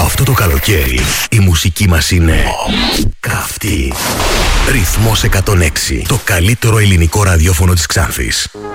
Αυτό το καλοκαίρι η μουσική μας είναι καυτή. Ρυθμός 106, το καλύτερο ελληνικό ραδιόφωνο της Ξάνθης.